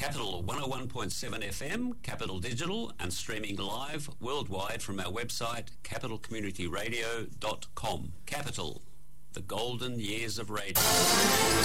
Capital 101.7 FM, Capital Digital, and streaming live worldwide from our website, capitalcommunityradio.com. Capital, the golden years of radio.